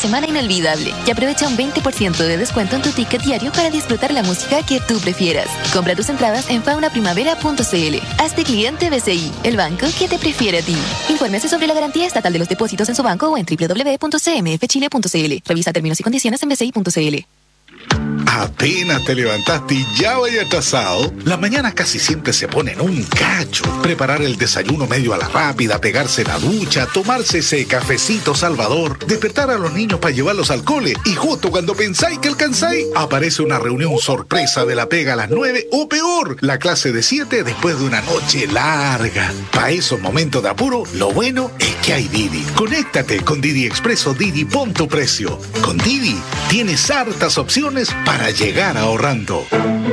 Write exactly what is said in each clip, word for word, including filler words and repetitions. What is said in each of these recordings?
semana inolvidable y aprovecha un veinte por ciento de descuento en tu ticket diario para disfrutar la música que tú prefieras. Compra tus entradas en fauna primavera punto c l. Hazte cliente B C I, el banco que te prefiere a ti. Infórmese sobre la garantía estatal de los depósitos en su banco o en doble u doble u doble u punto c m f chile punto c l. Revisa términos y condiciones en b c i punto c l. Apenas te levantaste y ya vaya atrasado. Las mañanas casi siempre se ponen un cacho. Preparar el desayuno medio a la rápida, pegarse la ducha, tomarse ese cafecito salvador, despertar a los niños para llevarlos al cole y justo cuando pensáis que alcanzáis, aparece una reunión sorpresa de la pega a las nueve o peor, la clase de siete después de una noche larga. Para esos momentos de apuro, lo bueno es que hay Didi. Conéctate con Didi Expreso Didi, pon tu precio. Con Didi tienes hartas opciones para llegar ahorrando.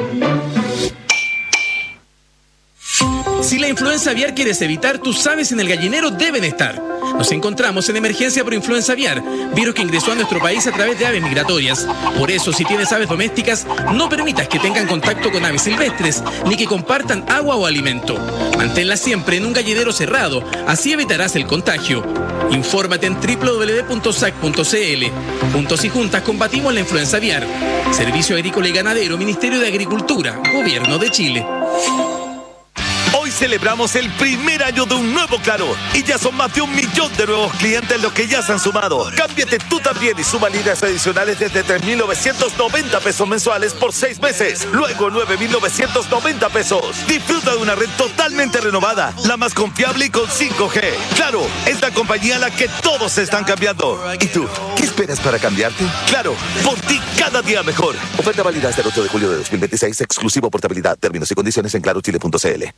Si la influenza aviar quieres evitar, tus aves en el gallinero deben estar. Nos encontramos en emergencia por influenza aviar, virus que ingresó a nuestro país a través de aves migratorias. Por eso, si tienes aves domésticas, no permitas que tengan contacto con aves silvestres, ni que compartan agua o alimento. Manténlas siempre en un gallinero cerrado, así evitarás el contagio. Infórmate en doble u doble u doble u punto s a c punto c l. Juntos y juntas combatimos la influenza aviar. Servicio Agrícola y Ganadero, Ministerio de Agricultura, Gobierno de Chile. Hoy celebramos el primer año de un nuevo Claro y ya son más de un millón de nuevos clientes los que ya se han sumado. Cámbiate tú también y suma líneas adicionales desde tres mil novecientos noventa pesos mensuales por seis meses. Luego nueve mil novecientos noventa pesos. Disfruta de una red totalmente renovada, la más confiable y con cinco G. Claro, es la compañía a la que todos se están cambiando. ¿Y tú? ¿Qué esperas para cambiarte? Claro, por ti cada día mejor. Oferta válida hasta el ocho de julio de dos mil veintiséis, exclusivo portabilidad. Términos y condiciones en claro chile punto c l.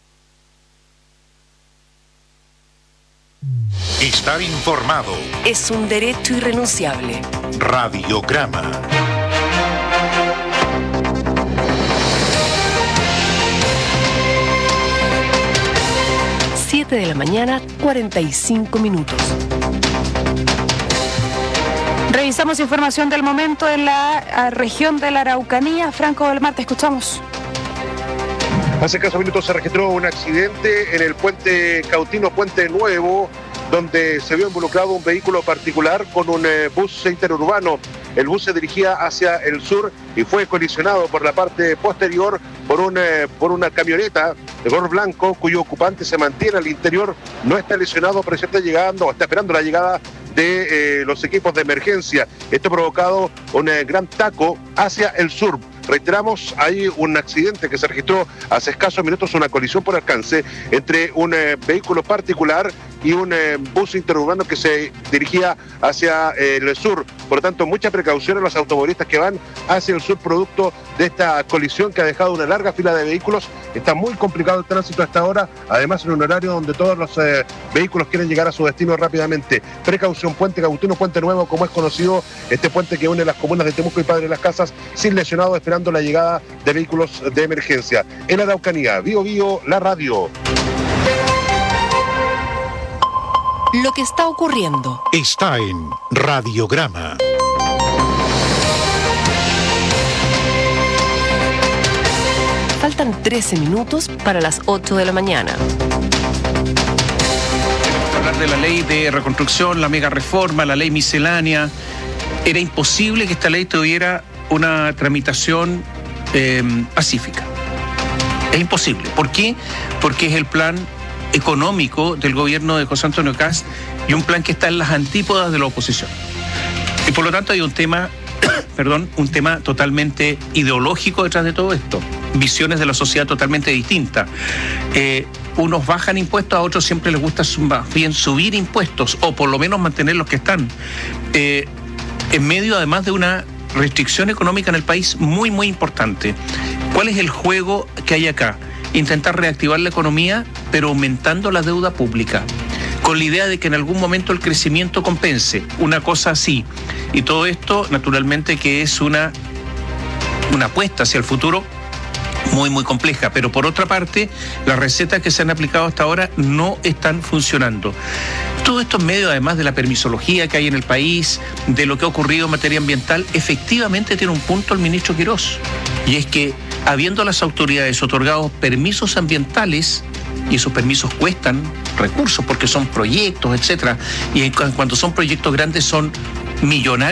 Estar informado es un derecho irrenunciable. Radiograma. siete de la mañana, cuarenta y cinco minutos. Revisamos información del momento en la región de la Araucanía. Franco del Mar, te escuchamos. Hace escasos minutos se registró un accidente en el puente Cautino, Puente Nuevo, donde se vio involucrado un vehículo particular con un eh, bus interurbano. El bus se dirigía hacia el sur y fue colisionado por la parte posterior por, un, eh, por una camioneta de color blanco cuyo ocupante se mantiene al interior. No está lesionado, pero ya está llegando, está esperando la llegada de eh, los equipos de emergencia. Esto ha provocado un eh, gran taco hacia el sur. Reiteramos, hay un accidente que se registró hace escasos minutos, una colisión por alcance entre un eh, vehículo particular y un eh, bus interurbano que se dirigía hacia eh, el sur. Por lo tanto, mucha precaución a los automovilistas que van hacia el sur producto de esta colisión que ha dejado una larga fila de vehículos. Está muy complicado el tránsito hasta ahora, además en un horario donde todos los eh, vehículos quieren llegar a su destino rápidamente. Precaución, Puente Cautino, Puente Nuevo, como es conocido, este puente que une las comunas de Temuco y Padre Las Casas, sin lesionados, esperando la llegada de vehículos de emergencia. En Araucanía, Bío Bío, la radio. Lo que está ocurriendo Está en Radiograma. Faltan trece minutos para las ocho de la mañana. Hablar de la ley de reconstrucción, la mega reforma, la ley miscelánea. Era imposible que esta ley tuviera una tramitación eh, pacífica. Es imposible. ¿Por qué? Porque es el plan económico del gobierno de José Antonio Kast y un plan que está en las antípodas de la oposición. Y por lo tanto hay un tema, perdón, un tema totalmente ideológico detrás de todo esto. Visiones de la sociedad totalmente distintas. Eh, unos bajan impuestos, a otros siempre les gusta más bien subir impuestos o por lo menos mantener los que están. Eh, en medio además de una restricción económica en el país muy, muy importante. ¿Cuál es el juego que hay acá? Intentar reactivar la economía, pero aumentando la deuda pública, con la idea de que en algún momento el crecimiento compense, una cosa así. Y todo esto, naturalmente, que es una, una apuesta hacia el futuro muy, muy compleja. Pero por otra parte, las recetas que se han aplicado hasta ahora no están funcionando. Todo esto en medio, además de la permisología que hay en el país, de lo que ha ocurrido en materia ambiental, efectivamente tiene un punto el ministro Quirós. Y es que, habiendo las autoridades otorgado permisos ambientales, y esos permisos cuestan recursos porque son proyectos, etcétera, y en cuanto son proyectos grandes son millonarios.